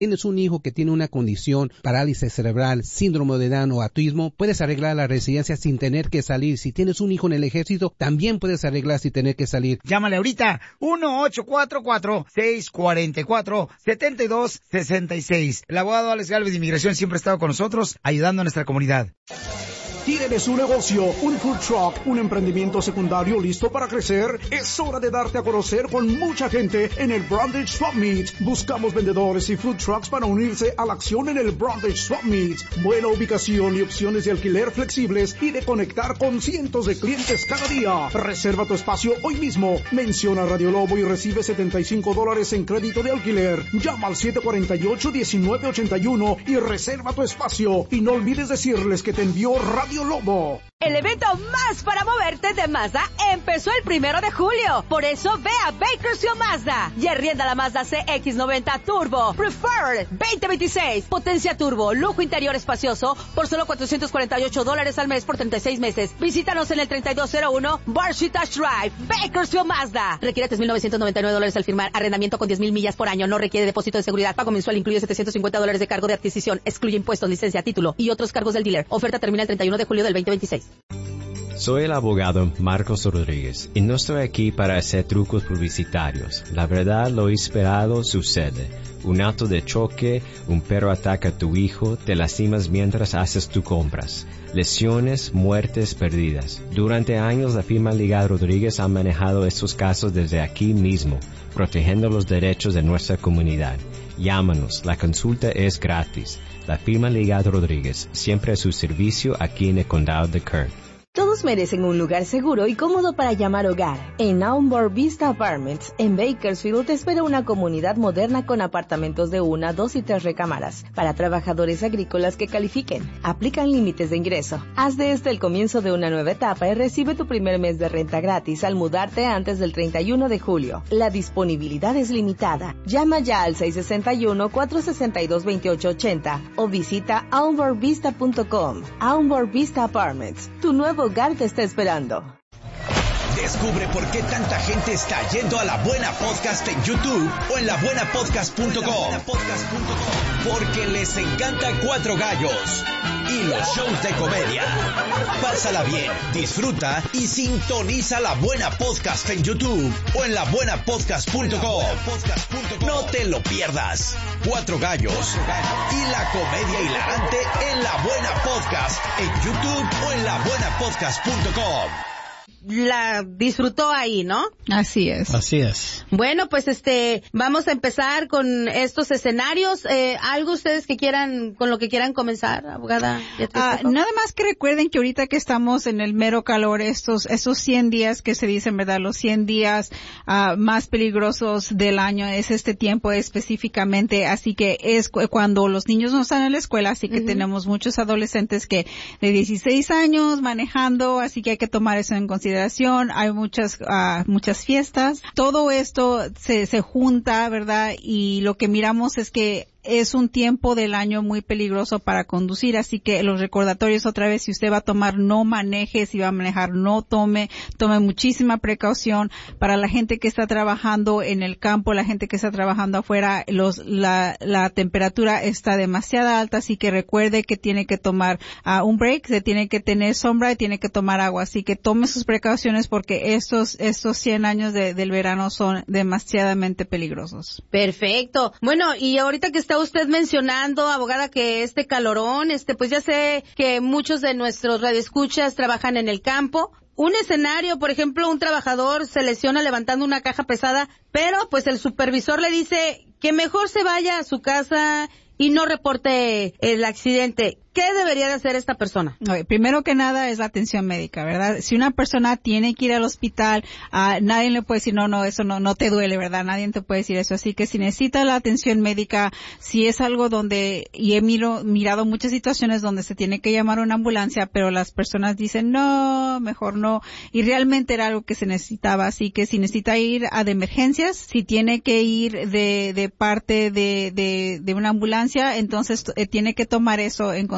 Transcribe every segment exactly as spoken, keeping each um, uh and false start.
Tienes un hijo que tiene una condición, parálisis cerebral, síndrome de Down o autismo, puedes arreglar la residencia sin tener que salir. Si tienes un hijo en el ejército, también puedes arreglar sin tener que salir. Llámale ahorita, uno ocho cuatro cuatro, seis cuatro cuatro, siete dos seis seis. El abogado Alex Galvez de Inmigración siempre ha estado con nosotros, ayudando a nuestra comunidad. ¿Tienes un negocio, un food truck, un emprendimiento secundario listo para crecer? Es hora de darte a conocer con mucha gente en el Brundage Swap Meet. Buscamos vendedores y food trucks para unirse a la acción en el Brundage Swap Meet. Buena ubicación y opciones de alquiler flexibles y de conectar con cientos de clientes cada día. Reserva tu espacio hoy mismo. Menciona Radio Lobo y recibe setenta y cinco dólares en crédito de alquiler. Llama al siete cuatro ocho, uno nueve ocho uno y reserva tu espacio. Y no olvides decirles que te envió Radio Lobo. El evento más para moverte de Mazda empezó el primero de julio. Por eso ve a Bakersfield Mazda y arrienda la Mazda C X noventa Turbo Preferred veinte veintiséis. Potencia turbo, lujo interior espacioso por solo cuatrocientos cuarenta y ocho dólares al mes por treinta y seis meses. Visítanos en el treinta y dos cero uno Barshit Dash Drive, Bakersfield Mazda. Requiere tres mil novecientos noventa y nueve dólares al firmar. Arrendamiento con diez mil millas por año. No requiere depósito de seguridad. Pago mensual incluye setecientos cincuenta dólares de cargo de adquisición. Excluye impuestos, licencia, título y otros cargos del dealer. Oferta termina el treinta y uno de julio del veinte veintiséis. Soy el abogado Marcos Rodríguez y no estoy aquí para hacer trucos publicitarios. La verdad, lo esperado sucede. Un auto de choque, un perro ataca a tu hijo, te lastimas mientras haces tus compras. Lesiones, muertes, pérdidas. Durante años la firma Liga Rodríguez ha manejado estos casos desde aquí mismo, protegiendo los derechos de nuestra comunidad. Llámanos, la consulta es gratis. La firma Liga Rodríguez, siempre a su servicio aquí en el condado de Kern. Todos merecen un lugar seguro y cómodo para llamar hogar. En Aumber Vista Apartments, en Bakersfield, te espera una comunidad moderna con apartamentos de una, dos y tres recámaras para trabajadores agrícolas que califiquen. Aplican límites de ingreso. Haz de este el comienzo de una nueva etapa y recibe tu primer mes de renta gratis al mudarte antes del treinta y uno de julio. La disponibilidad es limitada. Llama ya al seis seis uno, cuatro seis dos, dos ocho ocho cero o visita aumber vista punto com. Aumber Vista Apartments, tu nuevo hogar te está esperando. Descubre por qué tanta gente está yendo a La Buena Podcast en YouTube o en la buena podcast punto com. Porque les encanta Cuatro Gallos y los shows de comedia. Pásala bien, disfruta y sintoniza La Buena Podcast en YouTube o en la buena podcast punto com. No te lo pierdas. Cuatro Gallos y la comedia hilarante en La Buena Podcast en YouTube o en la buena podcast punto com. La disfrutó ahí, ¿no? Así es. Así es. Bueno, pues este, vamos a empezar con estos escenarios. Eh, ¿Algo ustedes que quieran, con lo que quieran comenzar, abogada? Uh, nada más que recuerden que ahorita que estamos en el mero calor, estos, estos cien días que se dicen, ¿verdad? Los cien días uh, más peligrosos del año es este tiempo específicamente. Así que es cu- cuando los niños no están en la escuela, así que uh-huh. tenemos muchos adolescentes que de dieciséis años manejando, así que hay que tomar eso en consideración. Hay muchas uh, muchas fiestas. Todo esto se, se junta, ¿verdad? Y lo que miramos es que es un tiempo del año muy peligroso para conducir, así que los recordatorios otra vez, si usted va a tomar, no maneje, si va a manejar, no tome, tome muchísima precaución. Para la gente que está trabajando en el campo, la gente que está trabajando afuera, los, la, la temperatura está demasiado alta, así que recuerde que tiene que tomar uh, un break, se tiene que tener sombra y tiene que tomar agua, así que tome sus precauciones porque estos, estos cien años de, del verano son demasiadamente peligrosos. Perfecto. Bueno, y ahorita que está usted mencionando, abogada, que este calorón, este, pues ya sé que muchos de nuestros radioescuchas trabajan en el campo. Un escenario, por ejemplo, un trabajador se lesiona levantando una caja pesada, pero pues el supervisor le dice que mejor se vaya a su casa y no reporte el accidente. ¿Qué debería de hacer esta persona? Okay, primero que nada es la atención médica, ¿verdad? Si una persona tiene que ir al hospital, uh, nadie le puede decir, no, no, eso no, no te duele, ¿verdad? Nadie te puede decir eso. Así que si necesita la atención médica, si es algo donde, y he miro, mirado muchas situaciones donde se tiene que llamar a una ambulancia, pero las personas dicen, no, mejor no. Y realmente era algo que se necesitaba. Así que si necesita ir a de emergencias, si tiene que ir de, de parte de, de, de una ambulancia, entonces eh, tiene que tomar eso en consideración.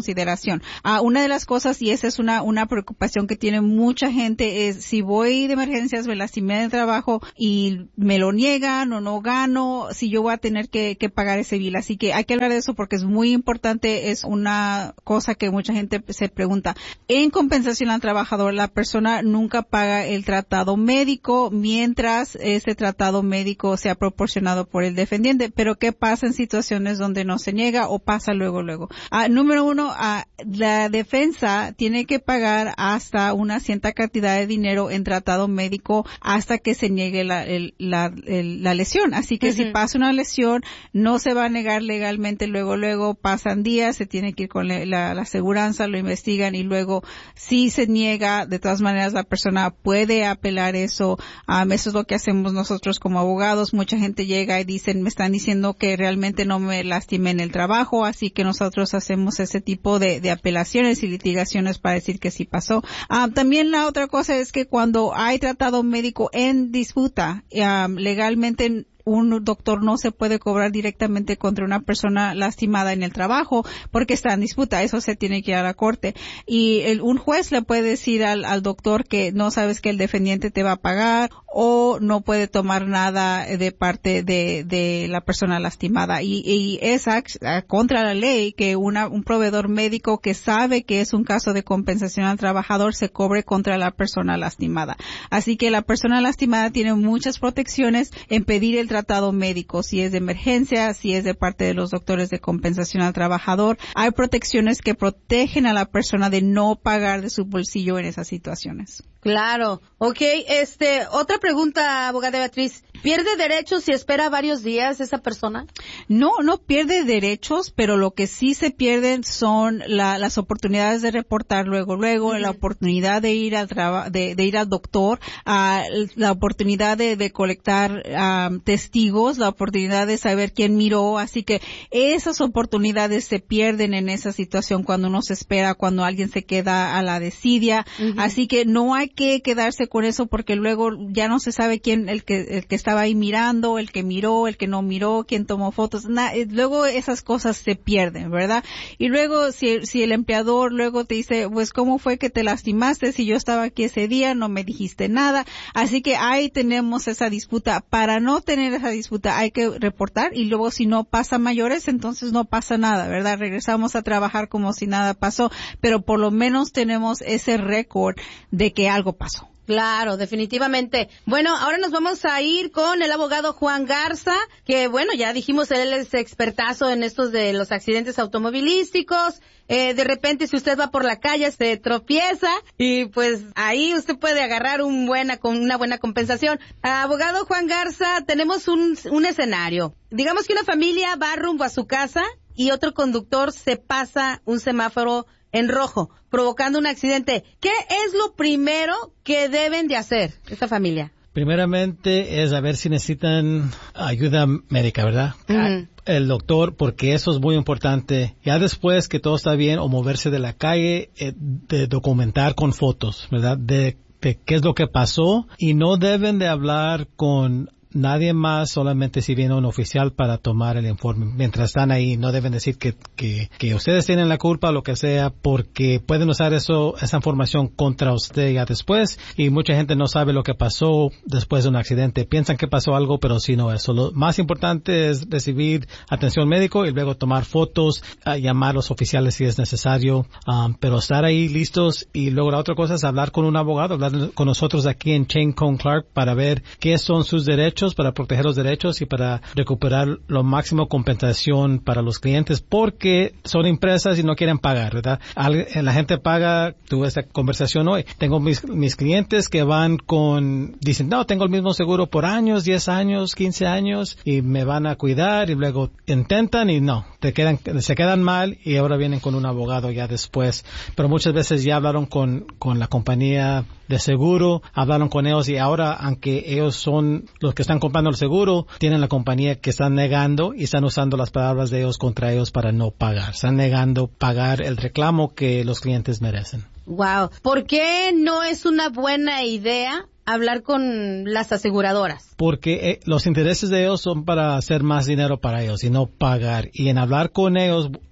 consideración. Ah, una de las cosas, y esa es una, una preocupación que tiene mucha gente, es si voy de emergencias, me lastimé en el trabajo y me lo niegan o no gano, si yo voy a tener que, que pagar ese bill. Así que hay que hablar de eso porque es muy importante, es una cosa que mucha gente se pregunta. En compensación al trabajador, la persona nunca paga el tratado médico mientras ese tratado médico sea proporcionado por el defendiente. Pero ¿qué pasa en situaciones donde no se niega o pasa luego, luego? Ah, número uno, ah, la defensa tiene que pagar hasta una cierta cantidad de dinero en tratado médico hasta que se niegue la, el, la, el, la lesión. Así que uh-huh. si pasa una lesión, no se va a negar legalmente luego, luego pasan días, se tiene que ir con la, la, la aseguranza, lo investigan y luego si se niega, de todas maneras la persona puede apelar eso. Um, eso es lo que hacemos nosotros como abogados. Mucha gente llega y dicen, me están diciendo que realmente no me lastimé en el trabajo, así que nosotros hacemos ese tipo de, de apelaciones y litigaciones para decir que sí pasó. Um, también la otra cosa es que cuando hay tratado médico en disputa, um, legalmente un doctor no se puede cobrar directamente contra una persona lastimada en el trabajo porque está en disputa. Eso se tiene que ir a la corte. Y el, un juez le puede decir al, al doctor que no sabes que el defendiente te va a pagar o no puede tomar nada de parte de, de la persona lastimada. Y, y es contra la ley que una, un proveedor médico que sabe que es un caso de compensación al trabajador se cobre contra la persona lastimada. Así que la persona lastimada tiene muchas protecciones en pedir el tratado médico, si es de emergencia, si es de parte de los doctores de compensación al trabajador. Hay protecciones que protegen a la persona de no pagar de su bolsillo en esas situaciones. Claro. Ok, este, otra pregunta, abogada Beatriz. ¿Pierde derechos si espera varios días esa persona? No, no pierde derechos, pero lo que sí se pierden son la, las oportunidades de reportar luego, luego, uh-huh. la oportunidad de ir al traba, de, de ir al doctor, uh, la oportunidad de, de colectar um, testigos, la oportunidad de saber quién miró. Así que esas oportunidades se pierden en esa situación cuando uno se espera, cuando alguien se queda a la desidia. Uh-huh. Así que no hay que quedarse con eso porque luego ya no se sabe quién, el que, el que estaba ahí mirando, el que miró, el que no miró, quién tomó fotos. Na, luego esas cosas se pierden, ¿verdad? Y luego si, si el empleador luego te dice, pues ¿cómo fue que te lastimaste? Si yo estaba aquí ese día, no me dijiste nada. Así que ahí tenemos esa disputa. Para no tener esa disputa hay que reportar y luego si no pasa mayores, entonces no pasa nada, ¿verdad? Regresamos a trabajar como si nada pasó, pero por lo menos tenemos ese récord de que algo pasó. Claro, definitivamente. Bueno, ahora nos vamos a ir con el abogado Juan Garza, que bueno, ya dijimos, él es expertazo en estos de los accidentes automovilísticos. Eh, de repente, si usted va por la calle, se tropieza y pues ahí usted puede agarrar un buena, con una buena compensación. Abogado Juan Garza, tenemos un, un escenario. Digamos que una familia va rumbo a su casa y otro conductor se pasa un semáforo en rojo, provocando un accidente. ¿Qué es lo primero que deben de hacer esta familia? Primeramente es a ver si necesitan ayuda médica, ¿verdad? Uh-huh. El doctor, porque eso es muy importante. Ya después que todo está bien, o moverse de la calle, eh, de documentar con fotos, ¿verdad? De, de qué es lo que pasó, y no deben de hablar con nadie más, solamente si viene un oficial para tomar el informe. Mientras están ahí, no deben decir que, que, que ustedes tienen la culpa o lo que sea, porque pueden usar eso, esa información contra usted ya después, y mucha gente no sabe lo que pasó después de un accidente. Piensan que pasó algo, pero sí no eso. Lo más importante es recibir atención médica y luego tomar fotos, uh, llamar a los oficiales si es necesario, um, pero estar ahí listos. Y luego la otra cosa es hablar con un abogado, hablar con nosotros aquí en Chain Cone Clark para ver qué son sus derechos, para proteger los derechos y para recuperar lo máximo compensación para los clientes, porque son empresas y no quieren pagar, ¿verdad? La gente paga. Tuve esta conversación hoy. Tengo mis, mis clientes que van con, dicen, no, tengo el mismo seguro por años, diez años, quince años, y me van a cuidar, y luego intentan y no, te quedan, se quedan mal, y ahora vienen con un abogado ya después. Pero muchas veces ya hablaron con, con la compañía de seguro, hablaron con ellos, y ahora, aunque ellos son los que están comprando el seguro, tienen la compañía que están negando y están usando las palabras de ellos contra ellos para no pagar. Están negando pagar el reclamo que los clientes merecen. Wow. ¿Por qué no es una buena idea hablar con las aseguradoras? Porque eh, los intereses de ellos son para hacer más dinero para ellos y no pagar. Y en hablar con ellos,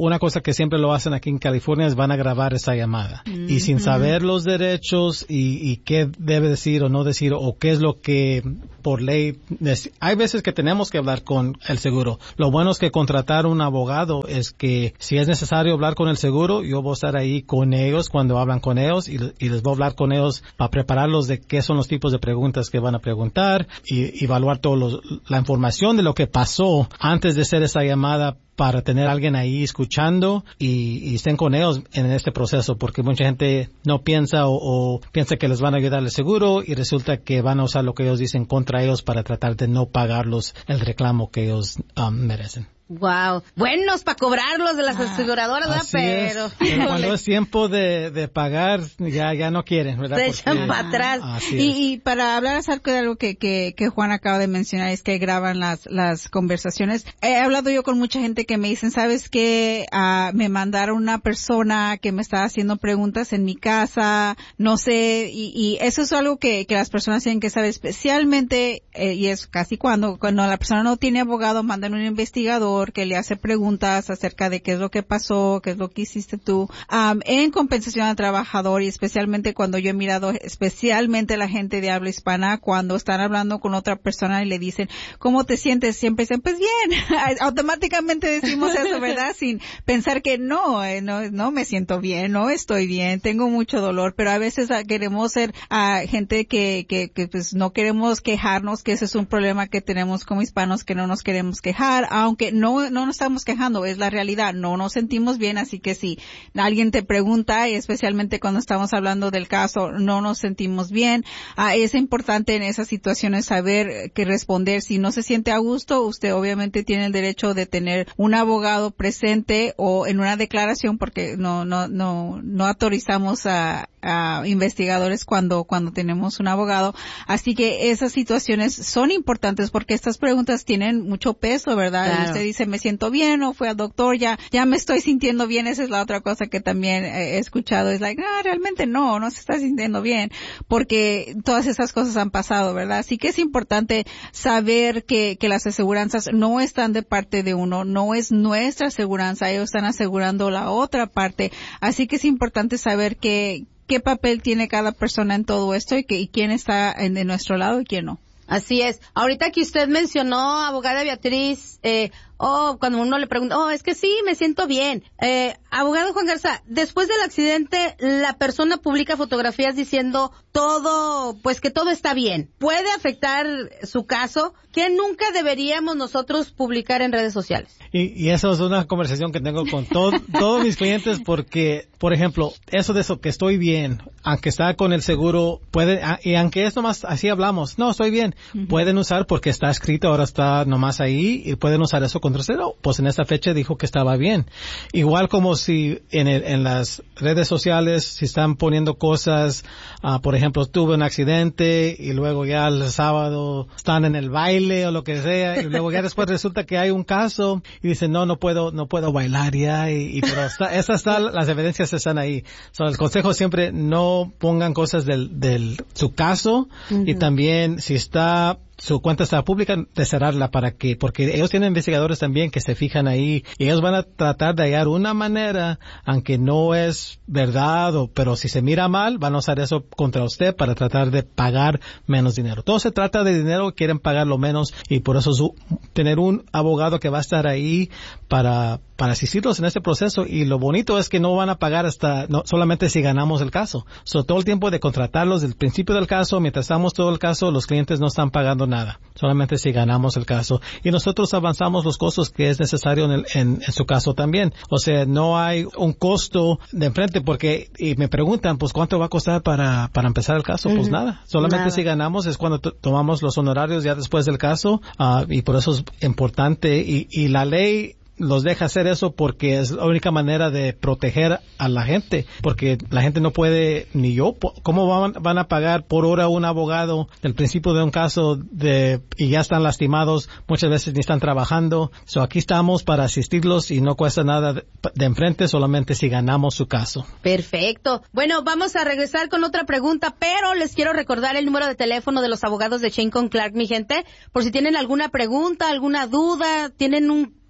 una cosa que siempre lo hacen aquí en California es van a grabar esa llamada. Mm-hmm. Y sin saber los derechos y, y qué debe decir o no decir o qué es lo que por ley... Hay veces que tenemos que hablar con el seguro. Lo bueno es que contratar un abogado es que si es necesario hablar con el seguro, yo voy a estar ahí con ellos cuando hablan con ellos y, y les voy a hablar con ellos para prepararlos de qué son los tipos de preguntas que van a preguntar y evaluar toda la información de lo que pasó antes de hacer esa llamada para tener a alguien ahí escuchando y, y estén con ellos en este proceso, porque mucha gente no piensa o, o piensa que les van a ayudar el seguro y resulta que van a usar lo que ellos dicen contra ellos para tratar de no pagarlos el reclamo que ellos um, merecen. Wow, buenos para cobrarlos de las ah, aseguradoras, ¿verdad? Pero, pero cuando es tiempo de, de pagar, ya ya no quieren, ¿verdad? Se echan para atrás. Y, y para hablar acerca de algo que, que, que Juan acaba de mencionar, es que graban las, las conversaciones. He hablado yo con mucha gente que me dicen, ¿sabes qué? Uh, me mandaron una persona que me estaba haciendo preguntas en mi casa, no sé, y, y eso es algo que, que las personas tienen que saber, especialmente, eh, y es casi cuando, cuando la persona no tiene abogado, mandan un investigador que le hace preguntas acerca de qué es lo que pasó, qué es lo que hiciste tú, um, en compensación al trabajador, y especialmente cuando yo he mirado, especialmente la gente de habla hispana, cuando están hablando con otra persona y le dicen, ¿cómo te sientes? Siempre dicen, pues bien. Automáticamente decimos eso, ¿verdad? Sin pensar que no, eh, no, no me siento bien, no estoy bien, tengo mucho dolor, pero a veces uh, queremos ser uh, gente que, que, que pues no queremos quejarnos, que ese es un problema que tenemos como hispanos, que no nos queremos quejar, aunque no No, no nos estamos quejando, es la realidad, no nos sentimos bien, así que si alguien te pregunta, y especialmente cuando estamos hablando del caso, no nos sentimos bien, ah, es importante en esas situaciones saber qué responder. Si no se siente a gusto, usted obviamente tiene el derecho de tener un abogado presente o en una declaración, porque no, no, no, no autorizamos a, a investigadores cuando, cuando tenemos un abogado. Así que esas situaciones son importantes porque estas preguntas tienen mucho peso, ¿verdad? Claro. Y usted dice, me siento bien, o fue al doctor, ya, ya me estoy sintiendo bien. Esa es la otra cosa que también he escuchado, es like, ah, realmente no, no se está sintiendo bien, porque todas esas cosas han pasado, ¿verdad? Así que es importante saber que, que las aseguranzas no están de parte de uno, no es nuestra aseguranza, ellos están asegurando la otra parte. Así que es importante saber que, qué papel tiene cada persona en todo esto y, que, y quién está en, de nuestro lado y quién no. Así es. Ahorita que usted mencionó, abogada Beatriz, eh, oh, cuando uno le pregunta, oh, es que sí, me siento bien. Eh, abogado Juan Garza, después del accidente, la persona publica fotografías diciendo todo, pues que todo está bien. ¿Puede afectar su caso? ¿Qué nunca deberíamos nosotros publicar en redes sociales? Y, y eso es una conversación que tengo con todo, todos mis clientes porque, por ejemplo, eso de eso que estoy bien, aunque está con el seguro, puede, y aunque es nomás así hablamos, no, estoy bien, uh-huh. Pueden usar porque está escrito, ahora está nomás ahí, y pueden usar eso contra cero. Pues en esta fecha dijo que estaba bien. Igual como si en, el, en las redes sociales, si están poniendo cosas, uh, por ejemplo, tuve un accidente y luego ya el sábado están en el baile o lo que sea, y luego ya después resulta que hay un caso y dicen, no, no puedo, no puedo bailar ya, y, y pero está, esas están, las evidencias están ahí. So, el consejo siempre no pongan cosas del, del, su caso, uh-huh. Y también si está, su cuenta está pública, de cerrarla para que, porque ellos tienen investigadores también que se fijan ahí y ellos van a tratar de hallar una manera, aunque no es verdad, o, pero si se mira mal, van a usar eso contra usted para tratar de pagar menos dinero. Todo se trata de dinero, quieren pagar lo menos, y por eso su, tener un abogado que va a estar ahí para, para asistirlos en este proceso. Y lo bonito es que no van a pagar hasta, no, solamente si ganamos el caso. So, todo el tiempo de contratarlos del principio del caso, mientras estamos todo el caso, los clientes no están pagando nada, solamente si ganamos el caso. Y nosotros avanzamos los costos que es necesario en, el, en, en su caso también. O sea, no hay un costo de enfrente, porque, y me preguntan, pues, ¿cuánto va a costar para, para empezar el caso? Uh-huh. Pues nada, solamente nada. Si ganamos es cuando t- tomamos los honorarios ya después del caso, uh, y por eso es importante, y, y la ley los deja hacer eso porque es la única manera de proteger a la gente, porque la gente no puede, ni yo, ¿cómo van, van a pagar por hora un abogado del principio de un caso de y ya están lastimados, muchas veces ni están trabajando? So, aquí estamos para asistirlos y no cuesta nada de, de enfrente, solamente si ganamos su caso. Perfecto. Bueno, vamos a regresar con otra pregunta, pero les quiero recordar el número de teléfono de los abogados de Shane con Clark, mi gente, por si tienen alguna pregunta, alguna duda, tienen un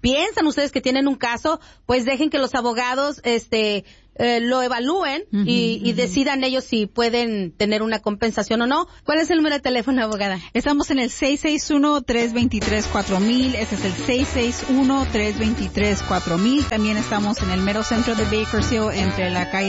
piensan ustedes que tienen un caso, pues dejen que los abogados, este, Eh, lo evalúen uh-huh, y, y uh-huh. decidan ellos si pueden tener una compensación o no. ¿Cuál es el número de teléfono, abogada? Estamos en el seis seis uno, tres dos tres, cuatro mil. Ese es el seis seis uno, tres dos tres, cuatro mil. También estamos en el mero centro de Bakersfield, entre la calle